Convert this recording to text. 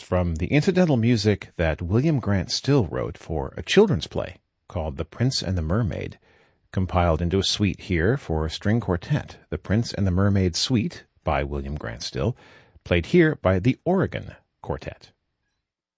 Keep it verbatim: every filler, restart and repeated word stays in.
from the incidental music that William Grant Still wrote for a children's play called The Prince and the Mermaid, compiled into a suite here for a string quartet, The Prince and the Mermaid Suite by William Grant Still, played here by the Oregon Quartet.